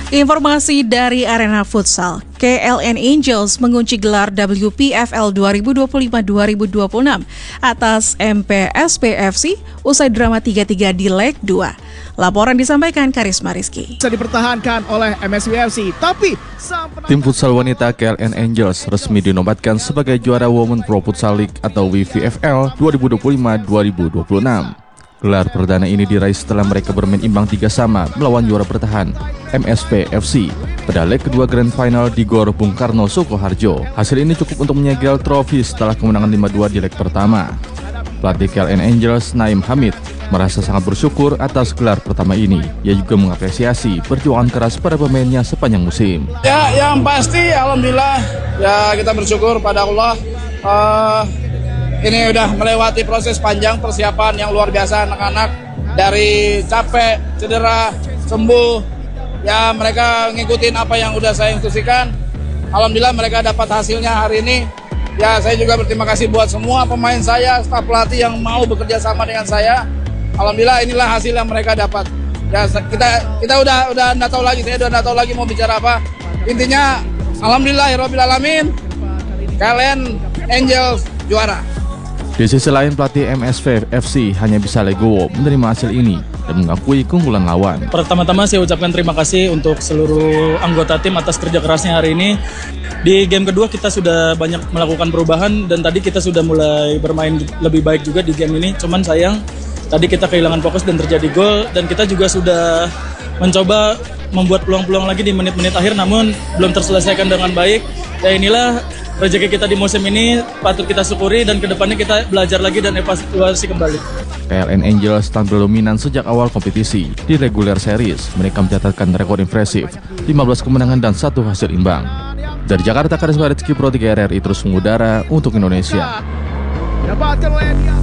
Informasi dari arena futsal, KLN Angels mengunci gelar WPFL 2025-2026 atas MPSP-FC usai drama 3-3 di leg 2. Laporan disampaikan Karisma Rizky. Bisa dipertahankan oleh MSP-FC, tapi tim futsal wanita KLN Angels resmi dinobatkan sebagai juara Women Pro Futsal League atau WPFL 2025-2026. Gelar perdana ini diraih setelah mereka bermain imbang 3-3 melawan juara bertahan MSP-FC pada leg kedua Grand Final di Gor Bung Karno, Sukoharjo. Hasil ini cukup untuk menyegel trofi setelah kemenangan 5-2 di leg pertama. Pelatih KLN Angels, Naim Hamid, merasa sangat bersyukur atas gelar pertama ini. Ia juga mengapresiasi perjuangan keras para pemainnya sepanjang musim. Ya, yang pasti alhamdulillah ya kita bersyukur pada Allah. Ini udah melewati proses panjang persiapan yang luar biasa anak-anak, dari capek, cedera, sembuh. Ya mereka ngikutin apa yang udah saya instruksikan. Alhamdulillah mereka dapat hasilnya hari ini. Ya saya juga berterima kasih buat semua pemain saya, staf pelatih yang mau bekerja sama dengan saya. Alhamdulillah inilah hasil yang mereka dapat. Ya kita udah nggak tahu lagi, saya udah nggak tahu lagi mau bicara apa. Intinya alhamdulillahirabbil alamin, KLN Angels juara. Di sisi lain, pelatih MSP-FC hanya bisa legowo menerima hasil ini dan mengakui keunggulan lawan. Pertama-tama saya ucapkan terima kasih untuk seluruh anggota tim atas kerja kerasnya hari ini. Di game kedua kita sudah banyak melakukan perubahan dan tadi kita sudah mulai bermain lebih baik juga di game ini. Cuman sayang, tadi kita kehilangan fokus dan terjadi gol, dan kita juga sudah mencoba membuat peluang-peluang lagi di menit-menit akhir namun belum terselesaikan dengan baik. Ya inilah rezeki kita di musim ini, patut kita syukuri dan kedepannya kita belajar lagi dan evaluasi kembali. KLN Angels tampil dominan sejak awal kompetisi. Di regular series, mereka mencatatkan rekor impresif, 15 kemenangan dan 1 hasil imbang. Dari Jakarta, Karisma Rizky, Pro 3 RRI terus mengudara untuk Indonesia. dapatkan oleh dia.